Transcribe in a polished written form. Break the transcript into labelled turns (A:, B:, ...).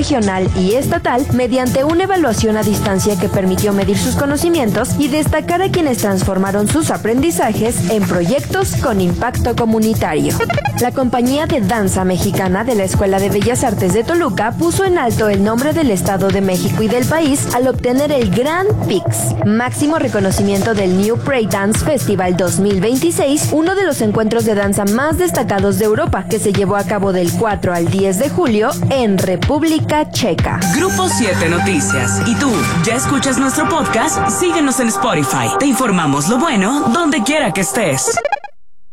A: regional y estatal mediante una evaluación a distancia que permitió medir sus conocimientos y destacar a quienes transformaron sus aprendizajes en proyectos con impacto comunitario. La compañía de danza mexicana de la Escuela de Bellas Artes de Toluca puso en alto el nombre del Estado de México y del país al obtener el Grand Prix, máximo reconocimiento del New Pride Dance Festival 2026, uno de los encuentros de danza más destacados de Europa, que se llevó a cabo del 4 al 10 de julio en República Checa.
B: Grupo 7 Noticias. ¿Y tú, ya escuchas nuestro podcast? Síguenos en Spotify. Te informamos lo bueno donde quiera que estés.